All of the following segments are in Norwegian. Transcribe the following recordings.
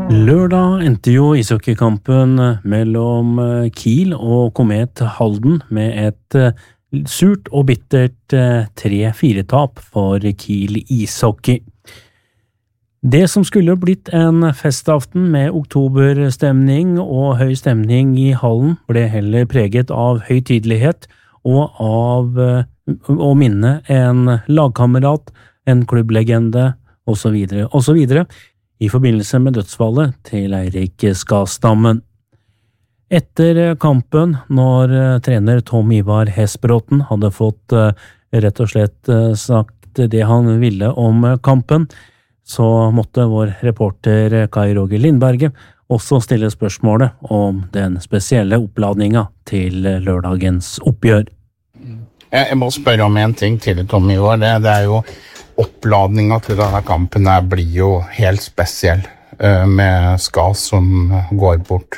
Lørdag endte jo ishockeykampen mellom Kiel og Komet Halden med et surt og bittert 3-4-tap for Kiel ishockey. Det som skulle blitt en festaften med oktoberstemning og høy stemning i hallen ble heller preget av høytidelighet og av å minne en lagkamerat, en klubblegende og så videre, i forbindelse med dødsfallet til Eirik Skastammen. Etter kampen, når trener Tom Ivar Hesbråten hadde fått rett og slett sagt det han ville om kampen, så måtte vår reporter Kai Roger Lindberget også stille spørsmålet om den spesielle oppladninga til lørdagens oppgjør. Jeg må spørre om en ting til, Tom Ivar. Det jo oppladninga til denne kampen blir jo helt spesiell med Skas som går bort.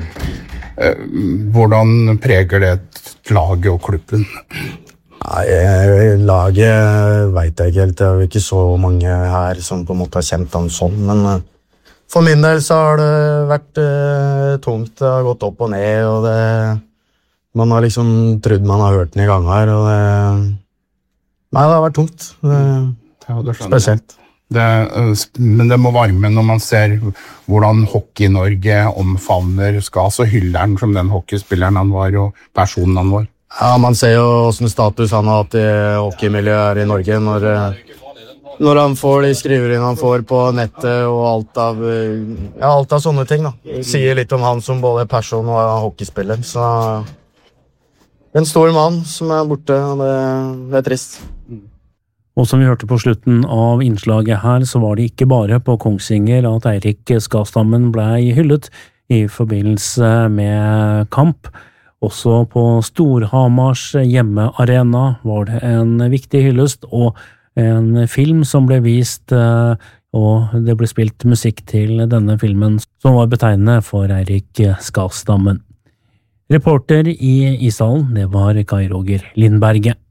Hvordan preger det laget og klubben? Nei, laget vet jeg ikke helt. Det jo ikke så mange her som på en måte har kjent han sånn, men for min del så har det vært tungt. Det har gått opp og ned, og man har liksom trodd man har hørt den i gang her, og nei, det har vært tungt. Spesielt. Men det må varme når man ser hvordan Hockey-Norge omfavner Skas og hyller han som den hockeyspilleren han var og personen han var. Ja, man ser jo hvordan status han har hatt i hockeymiljøet i Norge når han får de skriveriene han får på nettet og alt av sånne ting da. Det sier litt om han som både person og hockeyspiller, så en stor mann som borte, og det trist. Og som vi hørte på slutten av innslaget her, så var det ikke bare på Kongsvinger at Eirik Skastammen ble hyllet i forbindelse med kamp. Også på Storhamars hjemmearena var det en viktig hyllest, og en film som ble vist, og det ble spilt musikk til denne filmen, som var betegnende for Eirik Skastammen. Reporter i Ishallen, det var Kai Roger Lindberget.